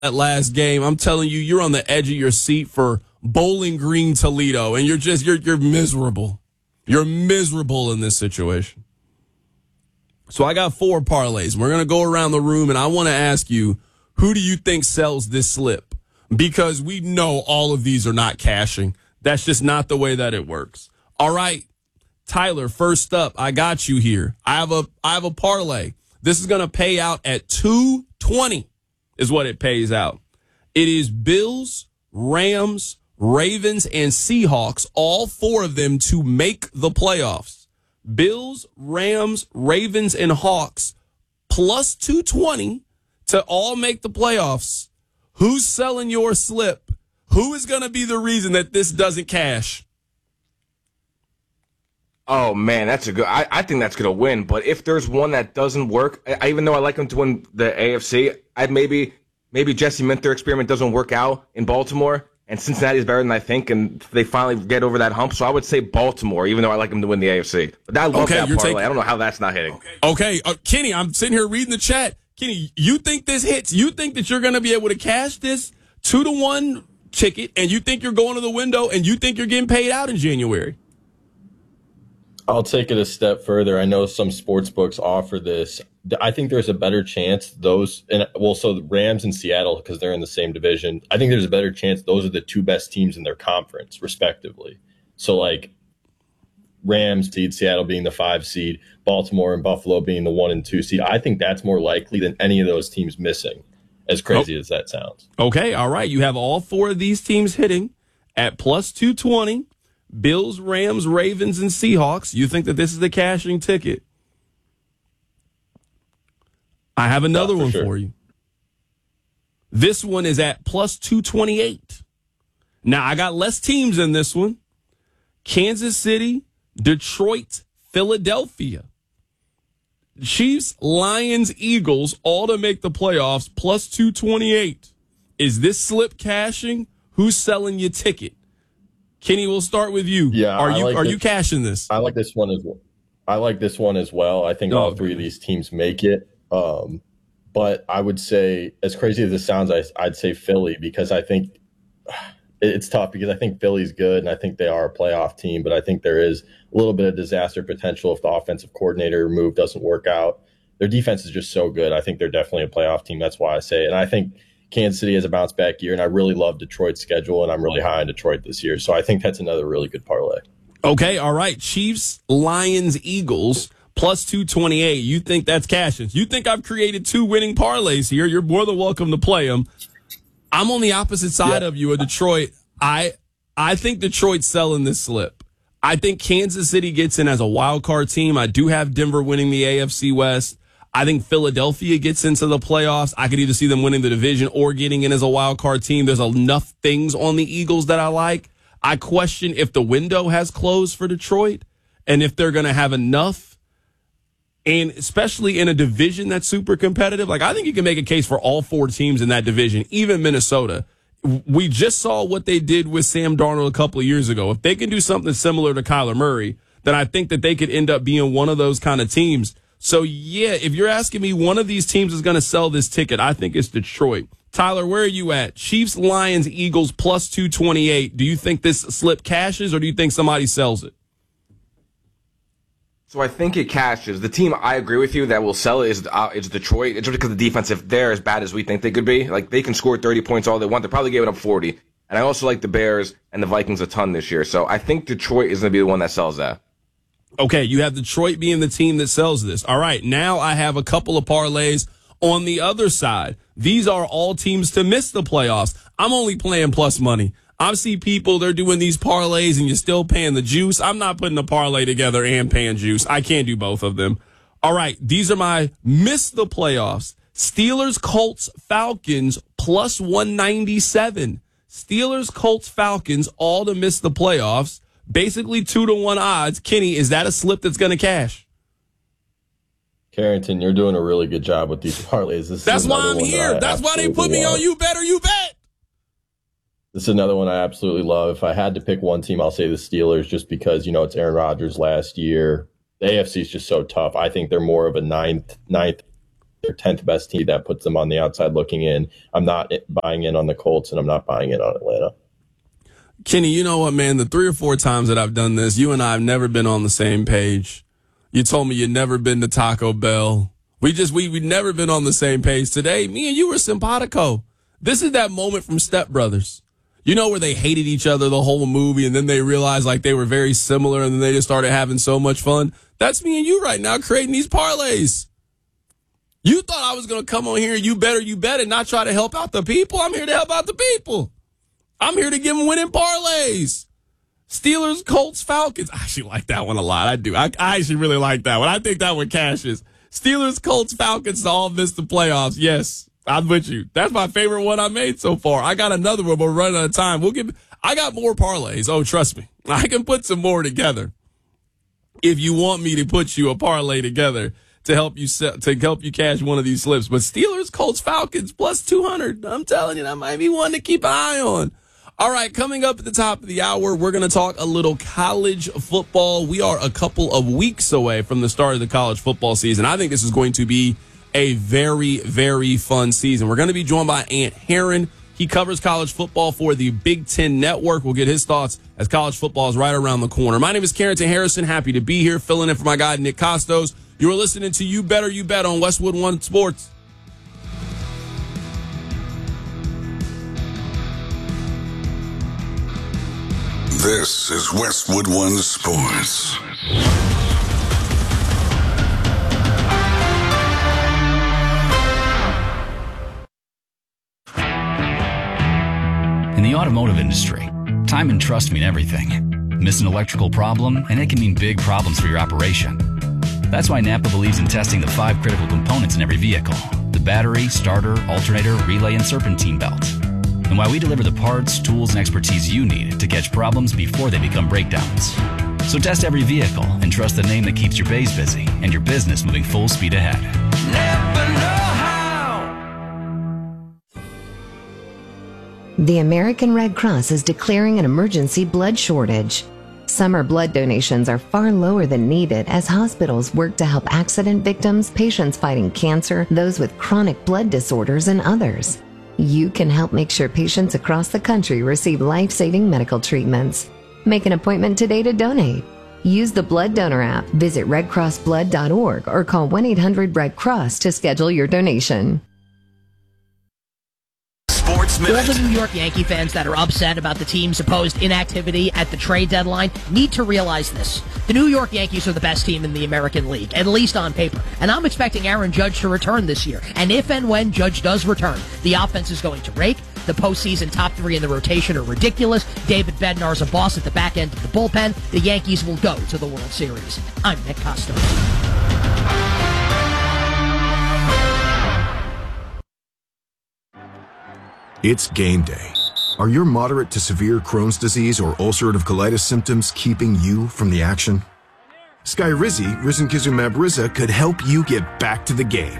that last game, I'm telling you, you're on the edge of your seat for Bowling Green Toledo, and you're miserable. You're miserable in this situation. So I got 4 parlays. We're going to go around the room, and I want to ask you, who do you think sells this slip? Because we know all of these are not cashing. That's just not the way that it works. All right, Tyler, first up, I got you here. I have a parlay. This is going to pay out at $220 is what it pays out. It is Bills, Rams, Ravens, and Seahawks, all 4 of them to make the playoffs. Bills, Rams, Ravens, and Hawks plus 220 to all make the playoffs. Who's selling your slip? Who is going to be the reason that this doesn't cash? Oh, man, that's a good. I think that's going to win. But if there's one that doesn't work, even though I like him to win the AFC, I'd maybe Jesse Minter experiment doesn't work out in Baltimore, and Cincinnati is better than I think, and they finally get over that hump. So I would say Baltimore, even though I like him to win the AFC. But I love that parlay. I don't know how that's not hitting. Okay, Kenny, I'm sitting here reading the chat. Kenny, you think this hits? You think that you're going to be able to cash this 2-1 ticket, and you think you're going to the window, and you think you're getting paid out in January? I'll take it a step further. I know some sports books offer this. I think there's a better chance so the Rams and Seattle, because they're in the same division, I think there's a better chance those are the 2 best teams in their conference, respectively. So, like, Rams seed, Seattle being the 5 seed, Baltimore and Buffalo being the 1 and 2 seed. I think that's more likely than any of those teams missing, as crazy as that sounds. Okay, all right. You have all 4 of these teams hitting at plus 220. Bills, Rams, Ravens, and Seahawks. You think that this is the cashing ticket? I have another one for you. This one is at plus 228. Now, I got less teams in this one. Kansas City, Detroit, Philadelphia. Chiefs, Lions, Eagles, all to make the playoffs, plus 228. Is this slip cashing? Who's selling your ticket? Kenny, we'll start with you. Yeah, are you cashing this? I like this one as well. I think all 3 of these teams make it. But I would say, as crazy as this sounds, I'd say Philly, because I think it's tough, because I think Philly's good and I think they are a playoff team, but I think there is a little bit of disaster potential if the offensive coordinator move doesn't work out. Their defense is just so good. I think they're definitely a playoff team. That's why I say it. And I think Kansas City has a bounce back year, and I really love Detroit's schedule, and I'm really high on Detroit this year. So I think that's another really good parlay. Okay, all right. Chiefs, Lions, Eagles, plus 228. You think that's cashing? You think I've created 2 winning parlays here? You're more than welcome to play them. I'm on the opposite side of you, of Detroit. I think Detroit's selling this slip. I think Kansas City gets in as a wild card team. I do have Denver winning the AFC West. I think Philadelphia gets into the playoffs. I could either see them winning the division or getting in as a wild card team. There's enough things on the Eagles that I like. I question if the window has closed for Detroit and if they're going to have enough, and especially in a division that's super competitive. Like, I think you can make a case for all 4 teams in that division, even Minnesota. We just saw what they did with Sam Darnold a couple of years ago. If they can do something similar to Kyler Murray, then I think that they could end up being one of those kind of teams. So, yeah, if you're asking me one of these teams is going to sell this ticket, I think it's Detroit. Tyler, where are you at? Chiefs, Lions, Eagles, plus 228. Do you think this slip cashes, or do you think somebody sells it? So I think it cashes. The team, I agree with you, that will sell it is Detroit. It's just because the defense, if they're as bad as we think they could be, like, they can score 30 points all they want. They're probably giving up 40. And I also like the Bears and the Vikings a ton this year. So I think Detroit is going to be the one that sells that. Okay, you have Detroit being the team that sells this. All right, now I have a couple of parlays on the other side. These are all teams to miss the playoffs. I'm only playing plus money. I see people, they're doing these parlays and you're still paying the juice. I'm not putting a parlay together and paying juice. I can't do both of them. All right, these are my miss the playoffs. Steelers, Colts, Falcons, plus 197. Steelers, Colts, Falcons, all to miss the playoffs. Basically 2-1 odds. Kenny, is that a slip that's going to cash? Carrington, you're doing a really good job with these parlays. That's why I'm here. That's why they put me on You Better You Bet. This is another one I absolutely love. If I had to pick one team, I'll say the Steelers, just because, it's Aaron Rodgers last year. The AFC is just so tough. I think they're more of a ninth their 10th best team. That puts them on the outside looking in. I'm not buying in on the Colts, and I'm not buying in on Atlanta. Kenny, you know what, man? The 3 or 4 times that I've done this, you and I have never been on the same page. You told me you'd never been to Taco Bell. We've never been on the same page. Today, me and you were simpatico. This is that moment from Step Brothers. You know, where they hated each other the whole movie, and then they realized like they were very similar, and then they just started having so much fun. That's me and you right now creating these parlays. You thought I was going to come on here, you bet, and not try to help out the people. I'm here to help out the people. I'm here to give them winning parlays. Steelers, Colts, Falcons. I actually like that one a lot. I do. I actually really like that one. I think that one cashes. Steelers, Colts, Falcons to all miss the playoffs. Yes, I'm with you. That's my favorite one I made so far. I got another one, but we're running out of time. I got more parlays. Oh, trust me. I can put some more together. If you want me to put you a parlay together to help you cash one of these slips. But Steelers, Colts, Falcons plus 200. I'm telling you, that might be one to keep an eye on. All right, coming up at the top of the hour, we're going to talk a little college football. We are a couple of weeks away from the start of the college football season. I think this is going to be a very, very fun season. We're going to be joined by Ant Heron. He covers college football for the Big Ten Network. We'll get his thoughts as college football is right around the corner. My name is Carrington Harrison. Happy to be here, filling in for my guy, Nick Costos. You're listening to You Better You Bet on Westwood One Sports. This is Westwood One Sports. In the automotive industry, time and trust mean everything. Miss an electrical problem, and it can mean big problems for your operation. That's why Napa believes in testing the 5 critical components in every vehicle: the battery, starter, alternator, relay, and serpentine belt. And why we deliver the parts, tools, and expertise you need to catch problems before they become breakdowns. So test every vehicle and trust the name that keeps your bays busy and your business moving full speed ahead. Never know how. The American Red Cross is declaring an emergency blood shortage. Summer blood donations are far lower than needed as hospitals work to help accident victims, patients fighting cancer, those with chronic blood disorders, and others. You can help make sure patients across the country receive life-saving medical treatments. Make an appointment today to donate. Use the Blood Donor app, visit redcrossblood.org, or call 1-800-RED-CROSS to schedule your donation. All the New York Yankee fans that are upset about the team's supposed inactivity at the trade deadline need to realize this. The New York Yankees are the best team in the American League, at least on paper. And I'm expecting Aaron Judge to return this year. And if and when Judge does return, the offense is going to rake. The postseason top 3 in the rotation are ridiculous. David Bednar's a boss at the back end of the bullpen. The Yankees will go to the World Series. I'm Nick Costos. It's game day. Are your moderate to severe Crohn's disease or ulcerative colitis symptoms keeping you from the action? Skyrizi, risankizumab Riza, could help you get back to the game.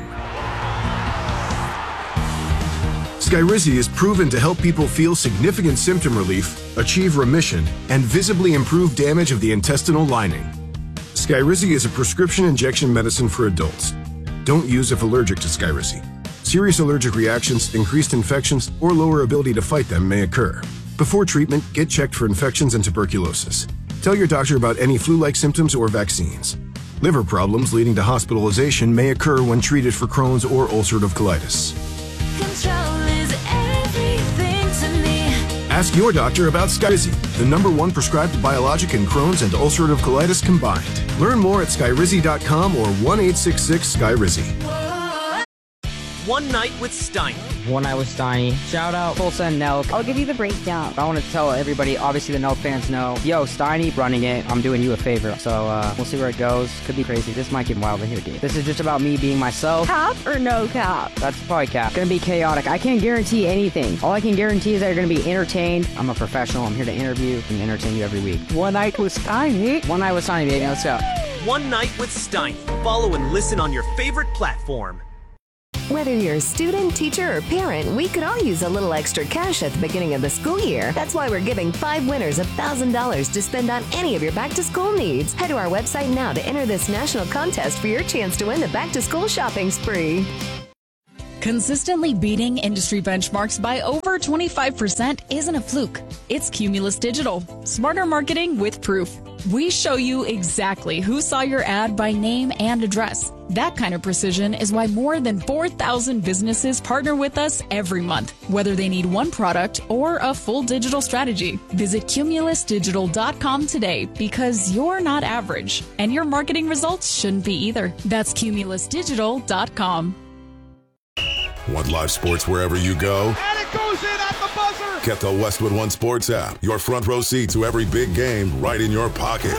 Skyrizi is proven to help people feel significant symptom relief, achieve remission, and visibly improve damage of the intestinal lining. Skyrizi is a prescription injection medicine for adults. Don't use if allergic to Skyrizi. Serious allergic reactions, increased infections, or lower ability to fight them may occur. Before treatment, get checked for infections and tuberculosis. Tell your doctor about any flu-like symptoms or vaccines. Liver problems leading to hospitalization may occur when treated for Crohn's or ulcerative colitis. Control is everything to me. Ask your doctor about Skyrizi, the #1 prescribed biologic in Crohn's and ulcerative colitis combined. Learn more at skyrizi.com or 1-866-SKYRIZI. One Night with Steiny. One Night with Steiny. Shout out Tulsa and Nelk. I'll give you the breakdown. I want to tell everybody, obviously the Nelk fans know, yo, Steiny running it, I'm doing you a favor. So we'll see where it goes. Could be crazy. This might get wild in here, dude. This is just about me being myself. Cap or no cap? That's probably cap. Gonna be chaotic. I can't guarantee anything. All I can guarantee is that you're gonna be entertained. I'm a professional. I'm here to interview and entertain you every week. One Night with Steiny. One Night with Steiny, baby. Let's go. One Night with Steiny. Follow and listen on your favorite platform. Whether you're a student, teacher, or parent, we could all use a little extra cash at the beginning of the school year. That's why we're giving 5 winners $1,000 to spend on any of your back-to-school needs. Head to our website now to enter this national contest for your chance to win the back-to-school shopping spree. Consistently beating industry benchmarks by over 25% isn't a fluke. It's Cumulus Digital. Smarter marketing with proof. We show you exactly who saw your ad by name and address. That kind of precision is why more than 4,000 businesses partner with us every month, whether they need one product or a full digital strategy. Visit cumulusdigital.com today because you're not average, and your marketing results shouldn't be either. That's cumulusdigital.com. Want live sports wherever you go? And it goes in at the buzzer! Get the Westwood One Sports app. Your front row seat to every big game right in your pocket.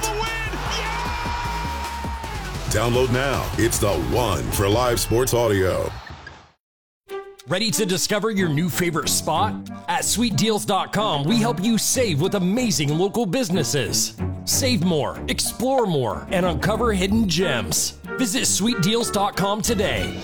Download now. It's the one for live sports audio. Ready to discover your new favorite spot? At sweetdeals.com, we help you save with amazing local businesses. Save more, explore more, and uncover hidden gems. Visit sweetdeals.com today.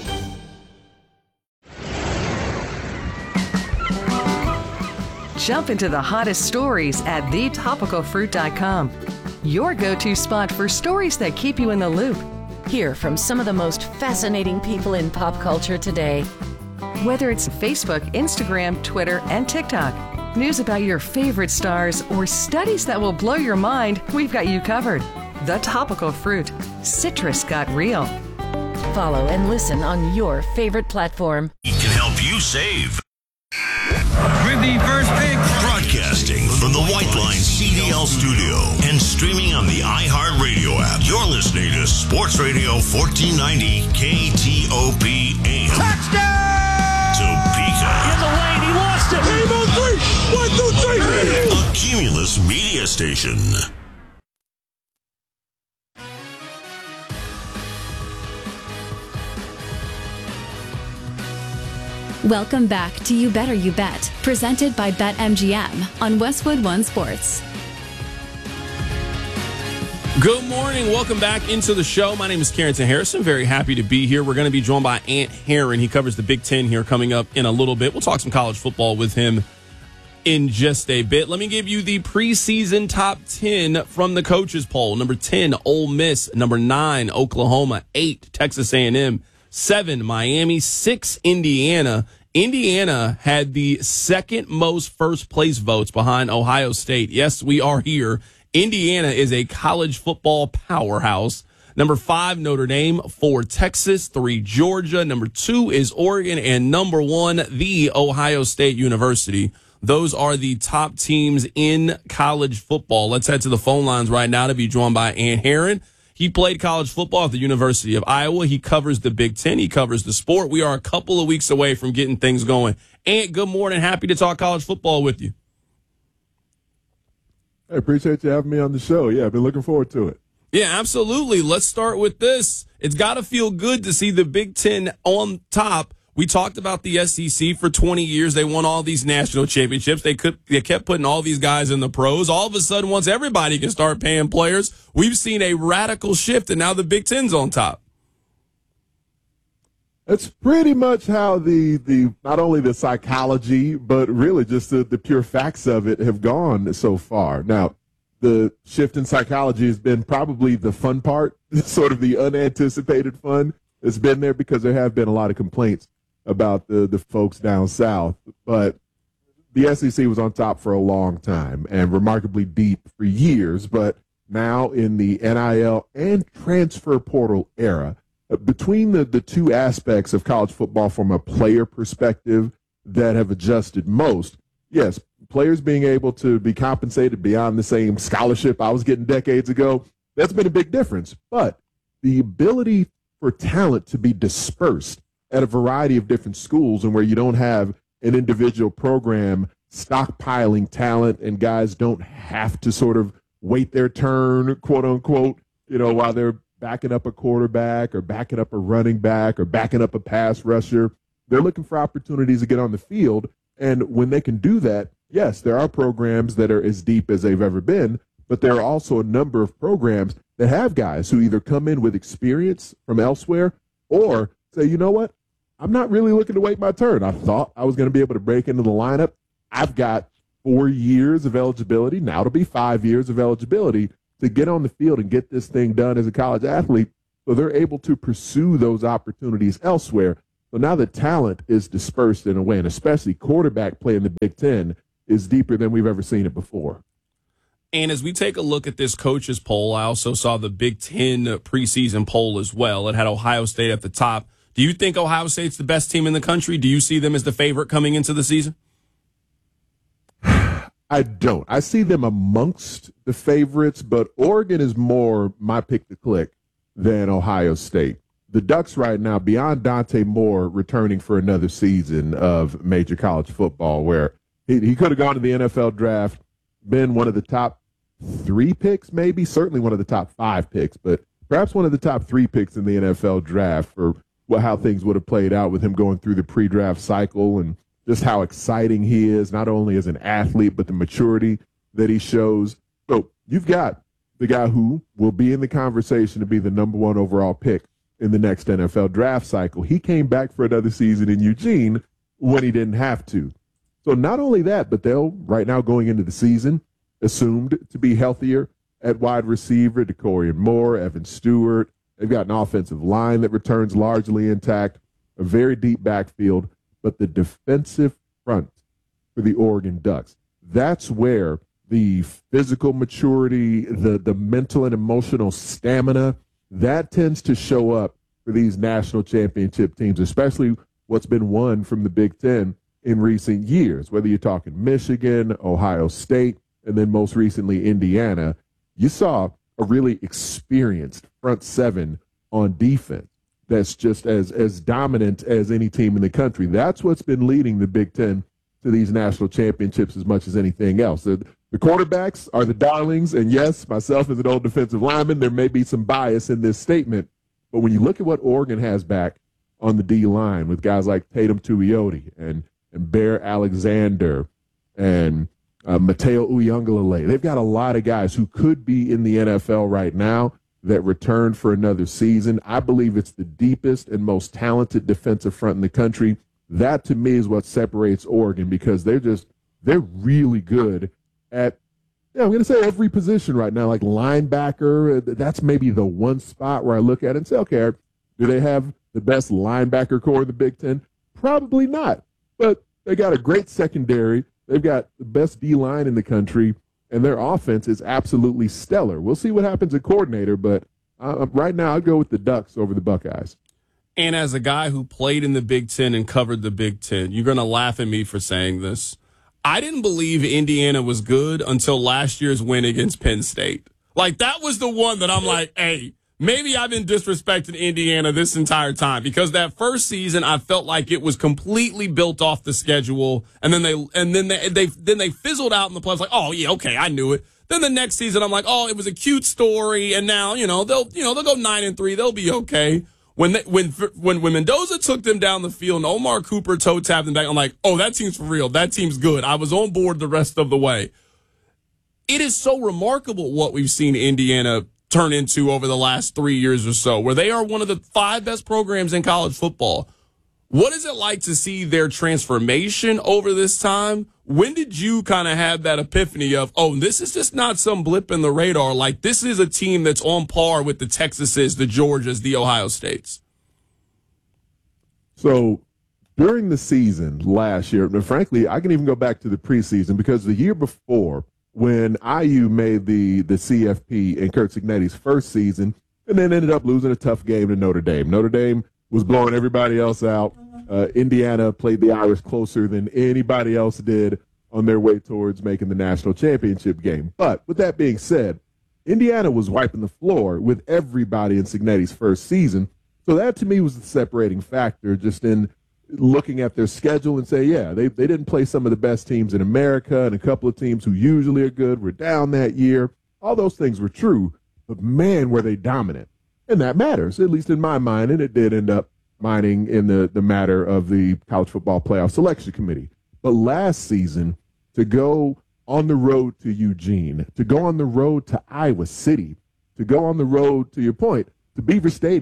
Jump into the hottest stories at thetopicalfruit.com. Your go-to spot for stories that keep you in the loop. Hear from some of the most fascinating people in pop culture today. Whether it's Facebook, Instagram, Twitter, and TikTok, news about your favorite stars, or studies that will blow your mind, we've got you covered. The Topical Fruit. Citrus got real. Follow and listen on your favorite platform. It can help you save. With the first pick, broadcasting from the White Line CDL studio and streaming on the iHeartRadio app. You're listening to Sports Radio 1490 KTOP AM. touchdown! Topeka. In the lane, he lost it. Game on 3. 1, 2, 3. A Cumulus media station. Welcome back to You Better You Bet, presented by BetMGM on Westwood One Sports. Good morning. Welcome back into the show. My name is Carrington Harrison. Very happy to be here. We're going to be joined by Ant Heron. He covers the Big Ten here coming up in a little bit. We'll talk some college football with him in just a bit. Let me give you the preseason top 10 from the coaches poll. Number 10, Ole Miss. Number 9, Oklahoma. 8, Texas A&M. 7, Miami. 6, Indiana. Indiana had the second most first place votes behind Ohio State. Yes, we are here. Indiana is a college football powerhouse. Number 5, Notre Dame. 4, Texas. 3, Georgia. Number 2 is Oregon. And number 1, the Ohio State University. Those are the top teams in college football. Let's head to the phone lines right now to be joined by Ant Heron. He played college football at the University of Iowa. He covers the Big Ten. He covers the sport. We are a couple of weeks away from getting things going. Ant, good morning. Happy to talk college football with you. I appreciate you having me on the show. Yeah, I've been looking forward to it. Yeah, absolutely. Let's start with this. It's got to feel good to see the Big Ten on top. We talked about the SEC for 20 years. They won all these national championships. They kept putting all these guys in the pros. All of a sudden, once everybody can start paying players, we've seen a radical shift, and now the Big Ten's on top. That's pretty much how the not only the psychology, but really just the pure facts of it have gone so far. Now, the shift in psychology has been probably the fun part, sort of the unanticipated fun that's been there because there have been a lot of complaints about the folks down south. But the SEC was on top for a long time and remarkably deep for years. But now in the NIL and transfer portal era, between the two aspects of college football from a player perspective that have adjusted most, yes, players being able to be compensated beyond the same scholarship I was getting decades ago, that's been a big difference. But the ability for talent to be dispersed at a variety of different schools and where you don't have an individual program stockpiling talent and guys don't have to sort of wait their turn, quote unquote, while they're backing up a quarterback or backing up a running back or backing up a pass rusher. They're looking for opportunities to get on the field. And when they can do that, yes, there are programs that are as deep as they've ever been, but there are also a number of programs that have guys who either come in with experience from elsewhere or say, you know what, I'm not really looking to wait my turn. I thought I was going to be able to break into the lineup. I've got 4 years of eligibility, now to be 5 years of eligibility to get on the field and get this thing done as a college athlete. So they're able to pursue those opportunities elsewhere. So now the talent is dispersed in a way, and especially quarterback play in the Big Ten is deeper than we've ever seen it before. And as we take a look at this coaches poll, I also saw the Big Ten preseason poll as well. It had Ohio State at the top. Do you think Ohio State's the best team in the country? Do you see them as the favorite coming into the season? I don't. I see them amongst the favorites, but Oregon is more my pick to click than Ohio State. The Ducks right now, beyond Dante Moore returning for another season of major college football, where he could have gone to the NFL draft, been one of the top 3 picks, maybe, certainly one of the top 5 picks, but perhaps one of the top 3 picks in the NFL draft for how things would have played out with him going through the pre-draft cycle and just how exciting he is, not only as an athlete, but the maturity that he shows. So you've got the guy who will be in the conversation to be the number 1 overall pick in the next NFL draft cycle. He came back for another season in Eugene when he didn't have to. So not only that, but they'll, right now going into the season, assumed to be healthier at wide receiver, DeCorian Moore, Evan Stewart. They've got an offensive line that returns largely intact, a very deep backfield, but the defensive front for the Oregon Ducks, that's where the physical maturity, the mental and emotional stamina, that tends to show up for these national championship teams, especially what's been won from the Big Ten in recent years, whether you're talking Michigan, Ohio State, and then most recently Indiana. You saw a really experienced front seven on defense that's just as dominant as any team in the country. That's what's been leading the Big Ten to these national championships as much as anything else. The quarterbacks are the darlings, and yes, myself as an old defensive lineman, there may be some bias in this statement, but when you look at what Oregon has back on the D-line with guys like Tatum Tuioti and Bear Alexander and Mateo Uiagalelei, they've got a lot of guys who could be in the NFL right now that returned for another season. I believe it's the deepest and most talented defensive front in the country. That, to me, is what separates Oregon, because they're really good at, I'm going to say every position right now, like linebacker. That's maybe the one spot where I look at it and say, okay, do they have the best linebacker core in the Big Ten? Probably not. But they got a great secondary. They've got the best D-line in the country, and their offense is absolutely stellar. We'll see what happens at coordinator, but right now I'd go with the Ducks over the Buckeyes. And as a guy who played in the Big Ten and covered the Big Ten, you're going to laugh at me for saying this. I didn't believe Indiana was good until last year's win against Penn State. Like, that was the one that I'm like, hey, maybe I've been disrespecting Indiana this entire time, because that first season I felt like it was completely built off the schedule, and then they fizzled out in the playoffs. Like, oh yeah, okay, I knew it. Then the next season I'm like, oh, it was a cute story, and now they'll go 9-3, they'll be okay. When Mendoza took them down the field and Omar Cooper toe tapped them back, I'm like, oh, that team's for real. That team's good. I was on board the rest of the way. It is so remarkable what we've seen Indiana turn into over the last 3 years or so, where they are one of the 5 best programs in college football. What is it like to see their transformation over this time? When did you kind of have that epiphany of, oh, this is just not some blip in the radar? Like, this is a team that's on par with the Texases, the Georgias, the Ohio States. So during the season last year, and frankly, I can even go back to the preseason, because the year before, when IU made the CFP in Kurt Cignetti's first season, and then ended up losing a tough game to Notre Dame. Notre Dame was blowing everybody else out. Indiana played the Irish closer than anybody else did on their way towards making the national championship game. But with that being said, Indiana was wiping the floor with everybody in Cignetti's first season. So that, to me, was the separating factor, just in looking at their schedule and say, yeah, they didn't play some of the best teams in America, and a couple of teams who usually are good were down that year. All those things were true, but man, were they dominant. And that matters, at least in my mind, and it did end up mining in the matter of the College Football Playoff Selection Committee. But last season, to go on the road to Eugene, to go on the road to Iowa City, to go on the road, to your point, to Beaver Stadium,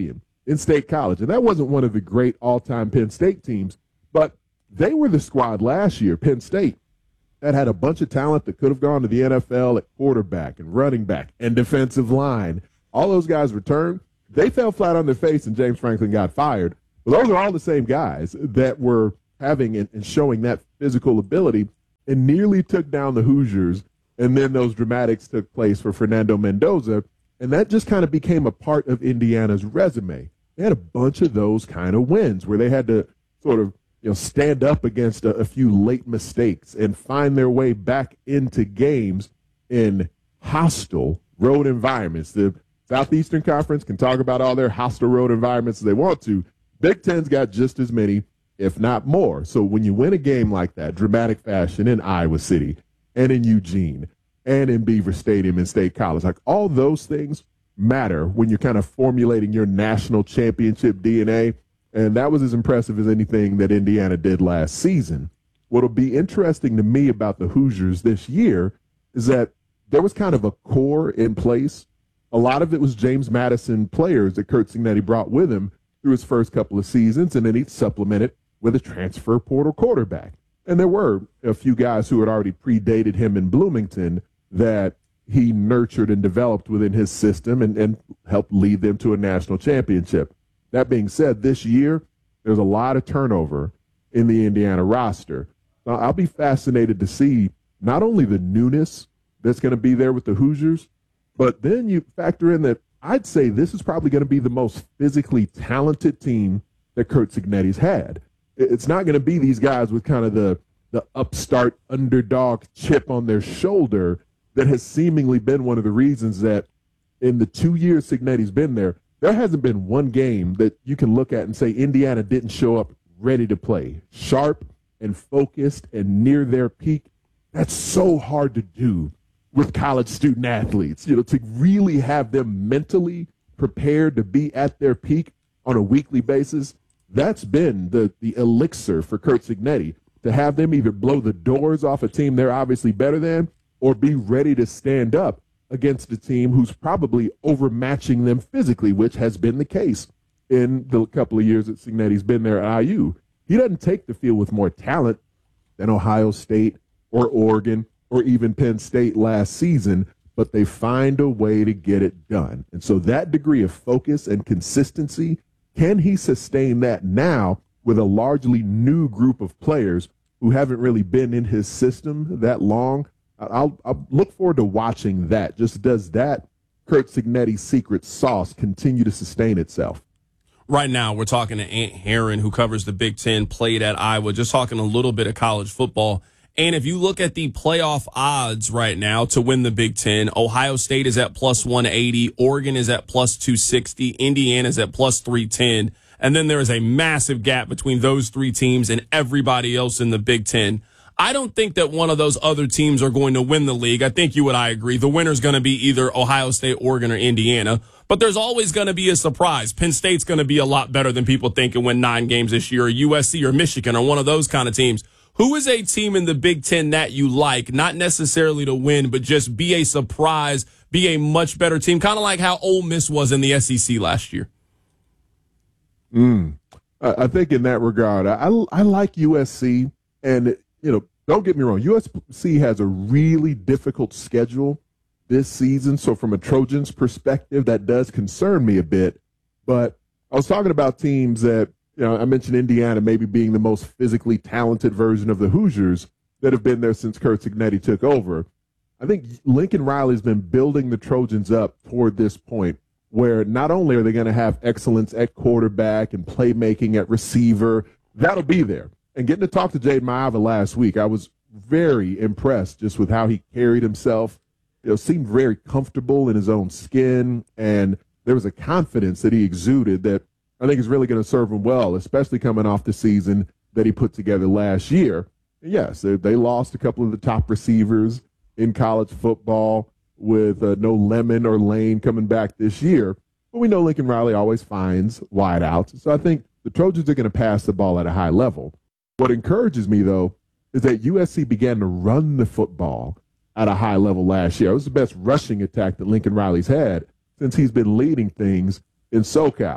in State College. And that wasn't one of the great all-time Penn State teams, but they were the squad last year, Penn State, that had a bunch of talent that could have gone to the NFL at quarterback and running back and defensive line. All those guys returned. They fell flat on their face, and James Franklin got fired. But those are all the same guys that were having and showing that physical ability and nearly took down the Hoosiers. And then those dramatics took place for Fernando Mendoza, and that just kind of became a part of Indiana's resume. They had a bunch of those kind of wins where they had to sort of stand up against a few late mistakes and find their way back into games in hostile road environments. The Southeastern Conference can talk about all their hostile road environments as they want to. Big Ten's got just as many, if not more. So when you win a game like that, dramatic fashion in Iowa City and in Eugene and in Beaver Stadium and State College, like all those things matter when you're kind of formulating your national championship DNA. And that was as impressive as anything that Indiana did last season. What'll be interesting to me about the Hoosiers this year is that there was kind of a core in place. A lot of it was James Madison players that Curt Cignetti brought with him through his first couple of seasons, and then he supplemented with a transfer portal quarterback. And there were a few guys who had already predated him in Bloomington that he nurtured and developed within his system and helped lead them to a national championship. That being said, this year, there's a lot of turnover in the Indiana roster. Now, I'll be fascinated to see not only the newness that's going to be there with the Hoosiers, but then you factor in that I'd say this is probably going to be the most physically talented team that Curt Cignetti's had. It's not going to be these guys with kind of the upstart underdog chip on their shoulder that has seemingly been one of the reasons that in the 2 years Cignetti's been there hasn't been one game that you can look at and say Indiana didn't show up ready to play, sharp and focused and near their peak. That's so hard to do with college student athletes, to really have them mentally prepared to be at their peak on a weekly basis. That's been the elixir for Curt Cignetti, to have them either blow the doors off a team they're obviously better than or be ready to stand up against a team who's probably overmatching them physically, which has been the case in the couple of years that Cignetti's been there at IU. He doesn't take the field with more talent than Ohio State or Oregon or even Penn State last season, but they find a way to get it done. And so that degree of focus and consistency, can he sustain that now with a largely new group of players who haven't really been in his system that long? I'll look forward to watching that. Just does that Curt Cignetti's secret sauce continue to sustain itself? Right now, we're talking to Ant Heron, who covers the Big Ten, played at Iowa, just talking a little bit of college football. And if you look at the playoff odds right now to win the Big Ten, Ohio State is at plus 180, Oregon is at plus 260, Indiana is at plus 310. And then there is a massive gap between those three teams and everybody else in the Big Ten. I don't think that one of those other teams are going to win the league. I think you and I agree. The winner's going to be either Ohio State, Oregon, or Indiana. But there's always going to be a surprise. Penn State's going to be a lot better than people think and win 9 games this year, or USC or Michigan or one of those kind of teams. Who is a team in the Big Ten that you like, not necessarily to win, but just be a surprise, be a much better team, kind of like how Ole Miss was in the SEC last year? I think in that regard, I like USC, and don't get me wrong, USC has a really difficult schedule this season. So from a Trojans perspective, that does concern me a bit. But I was talking about teams that, I mentioned Indiana maybe being the most physically talented version of the Hoosiers that have been there since Curt Cignetti took over. I think Lincoln Riley's been building the Trojans up toward this point where not only are they going to have excellence at quarterback and playmaking at receiver, that'll be there. And getting to talk to Jaden Maiava last week, I was very impressed just with how he carried himself. Seemed very comfortable in his own skin, and there was a confidence that he exuded that I think is really going to serve him well, especially coming off the season that he put together last year. And yes, they lost a couple of the top receivers in college football with no Lemon or Lane coming back this year. But we know Lincoln Riley always finds wideouts. So I think the Trojans are going to pass the ball at a high level. What encourages me, though, is that USC began to run the football at a high level last year. It was the best rushing attack that Lincoln Riley's had since he's been leading things in SoCal.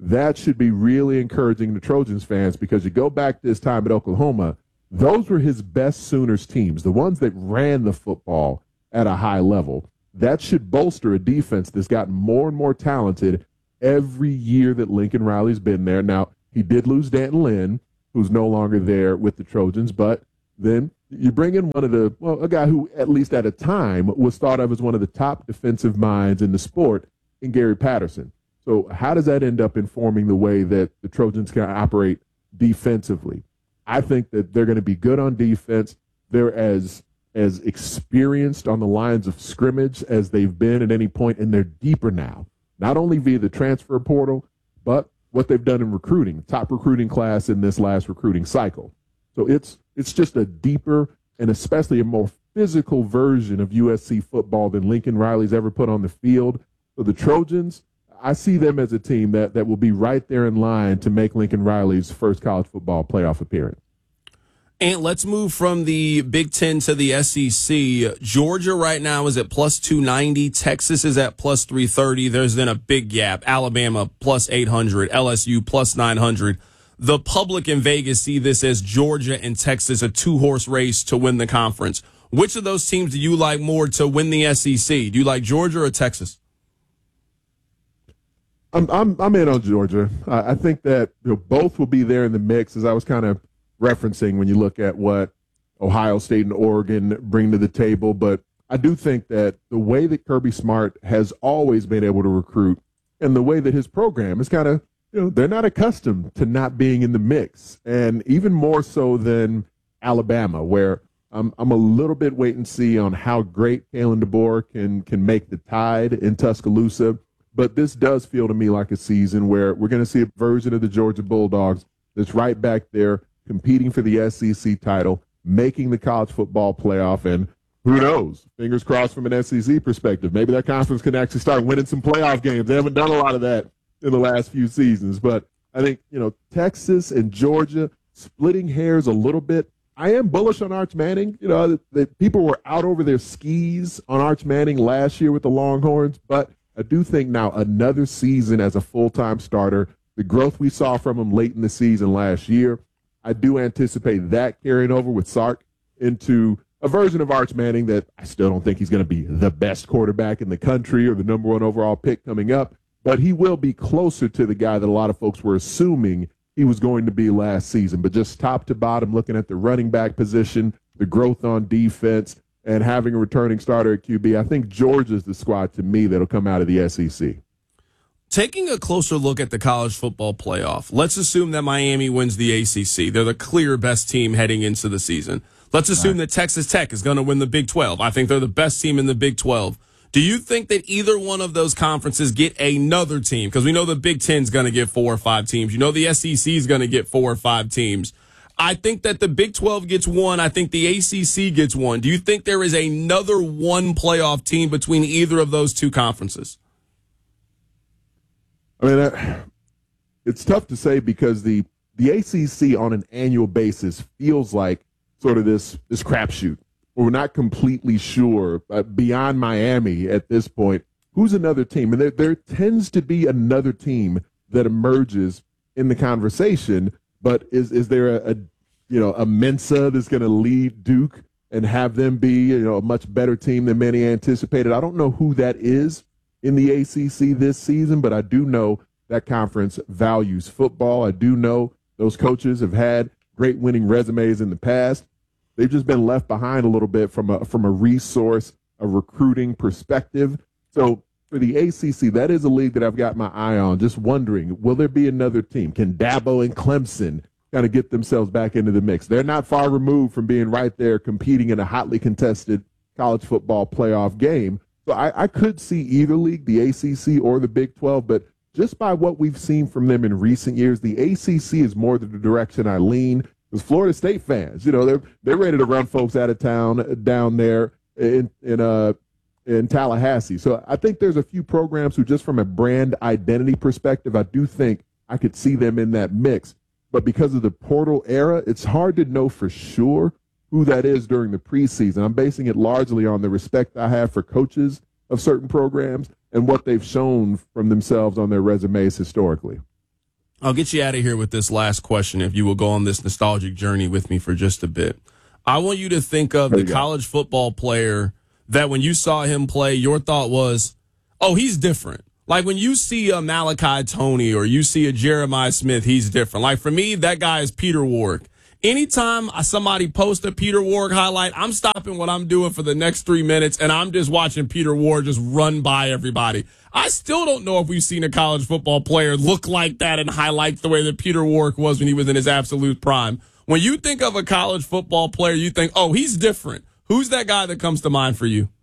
that should be really encouraging to Trojans fans, because you go back to his time at Oklahoma, those were his best Sooners teams, the ones that ran the football at a high level. That should bolster a defense that's gotten more and more talented every year that Lincoln Riley's been there. Now, he did lose Danton Lynn, who's no longer there with the Trojans, but then you bring in a guy who, at least at a time, was thought of as one of the top defensive minds in the sport, in Gary Patterson. So how does that end up informing the way that the Trojans can operate defensively? I think that they're going to be good on defense. They're as experienced on the lines of scrimmage as they've been at any point, and they're deeper now, not only via the transfer portal, but what they've done in recruiting, top recruiting class in this last recruiting cycle. So it's just a deeper and especially a more physical version of USC football than Lincoln Riley's ever put on the field. So the Trojans, I see them as a team that will be right there in line to make Lincoln Riley's first college football playoff appearance. And let's move from the Big Ten to the SEC. Georgia right now is at plus 290. Texas is at plus 330. There's then a big gap. Alabama plus 800. LSU plus 900. The public in Vegas see this as Georgia and Texas, a two-horse race to win the conference. Which of those teams do you like more to win the SEC? Do you like Georgia or Texas? I'm in on Georgia. I think that both will be there in the mix, as I was kind of referencing when you look at what Ohio State and Oregon bring to the table. But I do think that the way that Kirby Smart has always been able to recruit, and the way that his program is kind of, they're not accustomed to not being in the mix, and even more so than Alabama, where I'm a little bit wait and see on how great Kalen DeBoer can make the Tide in Tuscaloosa. But this does feel to me like a season where we're going to see a version of the Georgia Bulldogs that's right back there competing for the SEC title, making the college football playoff, and who knows, fingers crossed from an SEC perspective, maybe that conference can actually start winning some playoff games. They haven't done a lot of that in the last few seasons. But I think, Texas and Georgia splitting hairs a little bit. I am bullish on Arch Manning. That people were out over their skis on Arch Manning last year with the Longhorns, but I do think now another season as a full-time starter, the growth we saw from him late in the season last year, I do anticipate that carrying over with Sark into a version of Arch Manning that I still don't think he's going to be the best quarterback in the country or the number one overall pick coming up, but he will be closer to the guy that a lot of folks were assuming he was going to be last season. But just top to bottom, looking at the running back position, the growth on defense, and having a returning starter at QB, I think Georgia's the squad to me that'll come out of the SEC. Taking a closer look at the college football playoff, let's assume that Miami wins the ACC. They're the clear best team heading into the season. Let's assume that Texas Tech is going to win the Big 12. I think they're the best team in the Big 12. Do you think that either one of those conferences get another team? Because we know the Big 10 is going to get 4 or 5 teams. The SEC is going to get 4 or 5 teams. I think that the Big 12 gets one. I think the ACC gets one. Do you think there is another one playoff team between either of those two conferences? I mean, it's tough to say because the ACC on an annual basis feels like sort of this crapshoot. We're not completely sure beyond Miami at this point. Who's another team? And there tends to be another team that emerges in the conversation. But is there a Mensa that's going to lead Duke and have them be a much better team than many anticipated? I don't know who that is in the ACC this season, but I do know that conference values football. I do know those coaches have had great winning resumes in the past. They've just been left behind a little bit from a resource, a recruiting perspective. So for the ACC, that is a league that I've got my eye on, just wondering, will there be another team? Can Dabo and Clemson kind of get themselves back into the mix? They're not far removed from being right there competing in a hotly contested college football playoff game. So I could see either league, the ACC or the Big 12, but just by what we've seen from them in recent years, the ACC is more the direction I lean. Because Florida State fans, they're ready to run folks out of town down there in Tallahassee. So I think there's a few programs who, just from a brand identity perspective, I do think I could see them in that mix. But because of the portal era, it's hard to know for sure who that is during the preseason. I'm basing it largely on the respect I have for coaches of certain programs and what they've shown from themselves on their resumes historically. I'll get you out of here with this last question if you will go on this nostalgic journey with me for just a bit. I want you to think of the college football player that when you saw him play, your thought was, oh, he's different. Like when you see a Malachi Toney or you see a Jeremiah Smith, he's different. Like for me, that guy is Peter Warrick. Anytime somebody posts a Peter Warrick highlight, I'm stopping what I'm doing for the next 3 minutes, and I'm just watching Peter Warrick just run by everybody. I still don't know if we've seen a college football player look like that and highlight the way that Peter Warrick was when he was in his absolute prime. When you think of a college football player, you think, oh, he's different. Who's that guy that comes to mind for you?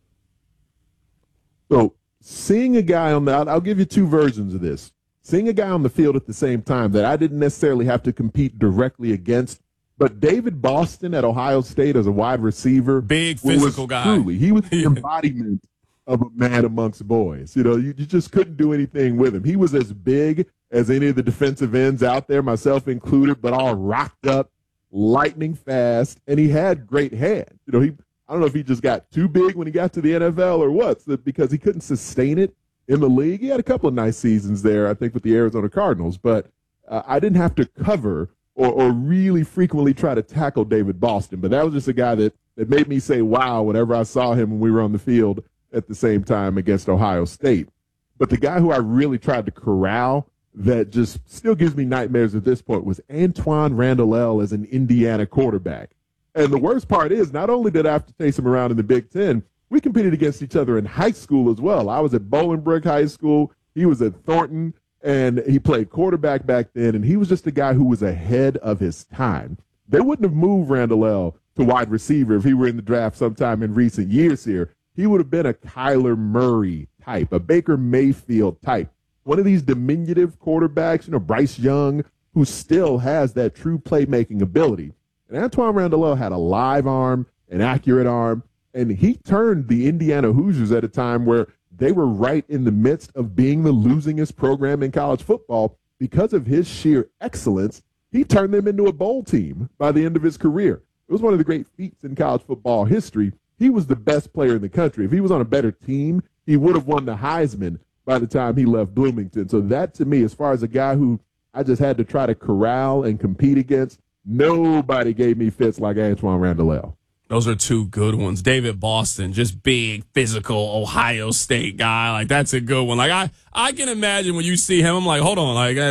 So seeing a guy I'll give you two versions of this. Seeing a guy on the field at the same time that I didn't necessarily have to compete directly against, but David Boston at Ohio State as a wide receiver. Big physical guy. He was the embodiment of a man amongst boys. You know, you just couldn't do anything with him. He was as big as any of the defensive ends out there, myself included, but all rocked up, lightning fast, and he had great hands. You know, I don't know if he just got too big when he got to the NFL or what, because he couldn't sustain it in the league. He had a couple of nice seasons there, I think, with the Arizona Cardinals, but I didn't have to cover or really frequently try to tackle David Boston. But that was just a guy that made me say, wow, whenever I saw him when we were on the field at the same time against Ohio State. But the guy who I really tried to corral that just still gives me nightmares at this point was Antoine Randall as an Indiana quarterback. And the worst part is, not only did I have to chase him around in the Big Ten, we competed against each other in high school as well. I was at Bolingbrook High School. He was at Thornton, and he played quarterback back then, and he was just a guy who was ahead of his time. They wouldn't have moved Randall to wide receiver if he were in the draft sometime in recent years here. He would have been a Kyler Murray type, a Baker Mayfield type, one of these diminutive quarterbacks, Bryce Young, who still has that true playmaking ability. And Antoine Randall had a live arm, an accurate arm, and he turned the Indiana Hoosiers at a time where they were right in the midst of being the losingest program in college football. Because of his sheer excellence, he turned them into a bowl team by the end of his career. It was one of the great feats in college football history. He was the best player in the country. If he was on a better team, he would have won the Heisman by the time he left Bloomington. So that, to me, as far as a guy who I just had to try to corral and compete against, nobody gave me fits like Antoine Randall. Those are two good ones. David Boston, just big, physical Ohio State guy. Like, that's a good one. Like, I can imagine when you see him, I'm like, hold on. Like,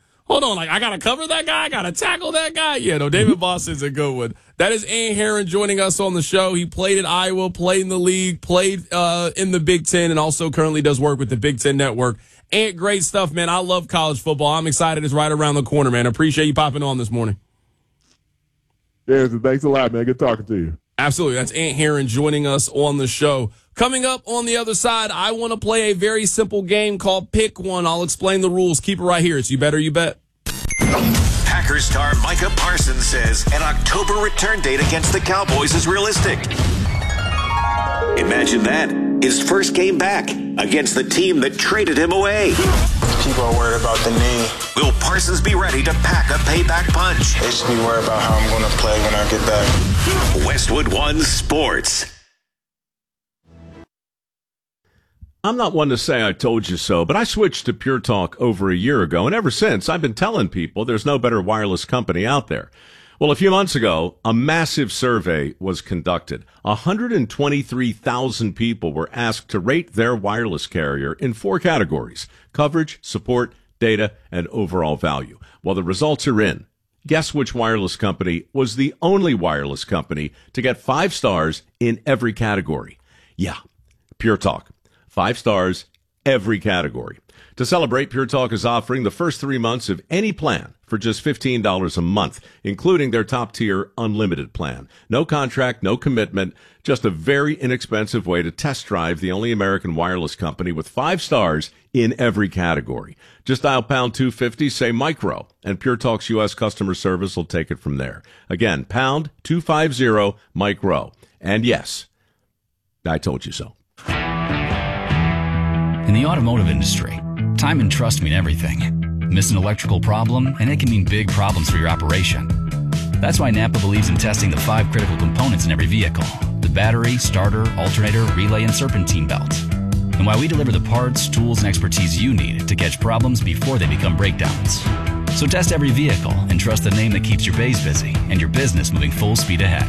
I got to cover that guy? I got to tackle that guy? Yeah, no, David Boston's a good one. That is Ant Heron joining us on the show. He played at Iowa, played in the league, played in the Big Ten, and also currently does work with the Big Ten Network. Ant, great stuff, man. I love college football. I'm excited. It's right around the corner, man. Appreciate you popping on this morning. Cheers, and thanks a lot, man. Good talking to you. Absolutely. That's Ant Heron joining us on the show. Coming up on the other side, I want to play a very simple game called Pick One. I'll explain the rules. Keep it right here. It's You Bet or You Bet. Packers star Micah Parsons says an October return date against the Cowboys is realistic. Imagine that. His first game back against the team that traded him away. People are worried about the knee. Will Parsons be ready to pack a payback punch? They should be worried about how I'm going to play when I get back. Westwood One Sports. I'm not one to say I told you so, but I switched to Pure Talk over a year ago, and ever since, I've been telling people there's no better wireless company out there. Well, a few months ago, a massive survey was conducted. 123,000 people were asked to rate their wireless carrier in 4 categories: coverage, support, data, and overall value. Well, the results are in. Guess which wireless company was the only wireless company to get 5 stars in every category? Yeah, Pure Talk. 5 stars, every category. To celebrate, Pure Talk is offering the first 3 months of any plan for just $15 a month, including their top-tier unlimited plan. No contract, no commitment, just a very inexpensive way to test drive the only American wireless company with 5 stars in every category. Just dial pound 250, say micro, and Pure Talk's U.S. customer service will take it from there. Again, pound 250 micro. And yes, I told you so. In the automotive industry, time and trust mean everything. Miss an electrical problem, and it can mean big problems for your operation. That's why Napa believes in testing the 5 critical components in every vehicle: the battery, starter, alternator, relay, and serpentine belt. and why we deliver the parts, tools, and expertise you need to catch problems before they become breakdowns. So test every vehicle and trust the name that keeps your bays busy and your business moving full speed ahead.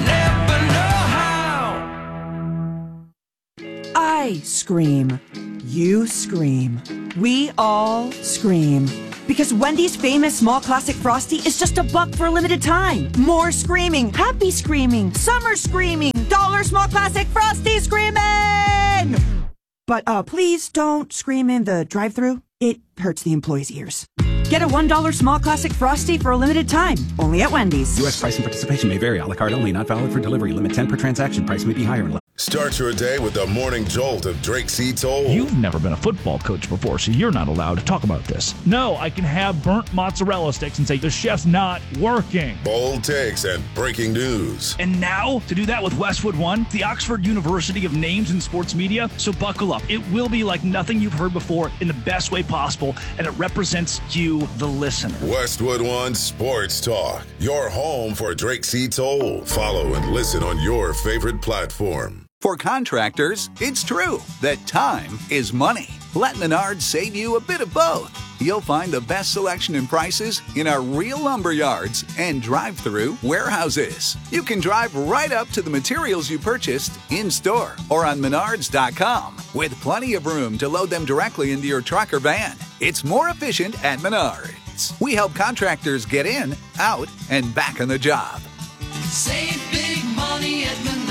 I scream. You scream. We all scream. Because Wendy's famous small classic Frosty is just $1 for a limited time. More screaming, happy screaming, summer screaming, dollar small classic Frosty screaming! But please don't scream in the drive-thru. It hurts the employees' ears. Get a $1 small classic Frosty for a limited time. Only at Wendy's. U.S. price and participation may vary. A la carte only. Not valid for delivery. Limit 10 per transaction. Price may be higher. Start your day with the morning jolt of Drake C. Toll. You've never been a football coach before, so you're not allowed to talk about this. No, I can have burnt mozzarella sticks and say the chef's not working. Bold takes and breaking news. And now, to do that with Westwood One, the Oxford University of Names in Sports Media. So buckle up. It will be like nothing you've heard before in the best way possible, and it represents you, the listener. Westwood One Sports Talk, your home for Drake C. Toll. Follow and listen on your favorite platform. For contractors, it's true that time is money. Let Menards save you a bit of both. You'll find the best selection and prices in our real lumber yards and drive-through warehouses. You can drive right up to the materials you purchased in-store or on Menards.com with plenty of room to load them directly into your truck or van. It's more efficient at Menards. We help contractors get in, out, and back on the job. Save big money at Menards.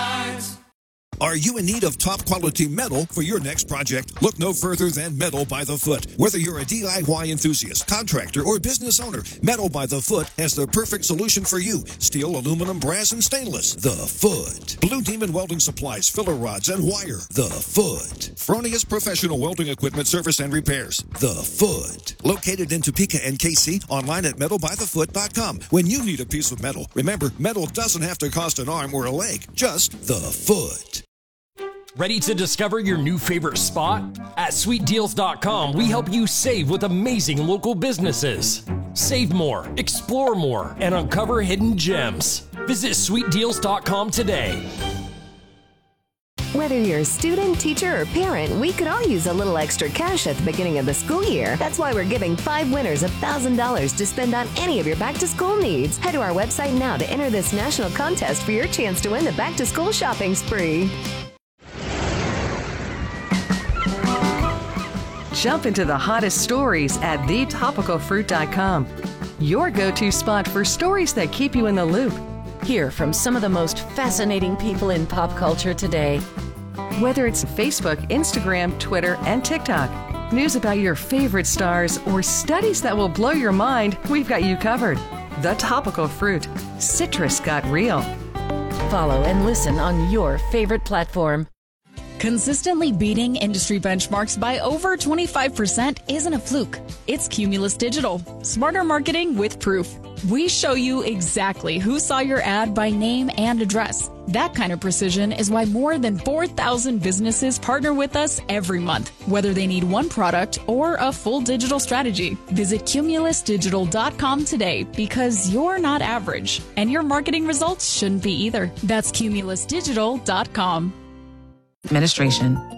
Are you in need of top-quality metal for your next project? Look no further than Metal by the Foot. Whether you're a DIY enthusiast, contractor, or business owner, Metal by the Foot has the perfect solution for you. Steel, aluminum, brass, and stainless. The Foot. Blue Demon Welding Supplies, filler rods, and wire. The Foot. Fronius Professional Welding Equipment Service and Repairs. The Foot. Located in Topeka and KC, online at metalbythefoot.com. When you need a piece of metal, remember, metal doesn't have to cost an arm or a leg. Just the Foot. Ready to discover your new favorite spot? At SweetDeals.com, we help you save with amazing local businesses. Save more, explore more, and uncover hidden gems. Visit SweetDeals.com today. Whether you're a student, teacher, or parent, we could all use a little extra cash at the beginning of the school year. That's why we're giving 5 winners $1,000 to spend on any of your back-to-school needs. Head to our website now to enter this national contest for your chance to win the back-to-school shopping spree. Jump into the hottest stories at thetopicalfruit.com. Your go-to spot for stories that keep you in the loop. Hear from some of the most fascinating people in pop culture today. Whether it's Facebook, Instagram, Twitter, and TikTok, news about your favorite stars, or studies that will blow your mind, we've got you covered. The Topical Fruit. Citrus got real. Follow and listen on your favorite platform. Consistently beating industry benchmarks by over 25% isn't a fluke. It's Cumulus Digital. Smarter marketing with proof. We show you exactly who saw your ad by name and address. That kind of precision is why more than 4,000 businesses partner with us every month, whether they need one product or a full digital strategy. Visit cumulusdigital.com today because you're not average, and your marketing results shouldn't be either. That's cumulusdigital.com. Administration.